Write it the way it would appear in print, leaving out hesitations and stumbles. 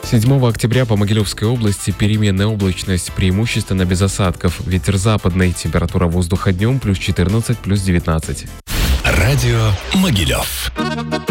7 октября по Могилевской области переменная облачность, преимущественно без осадков. Ветер западный, температура воздуха днем +14, +19. Радио Могилев.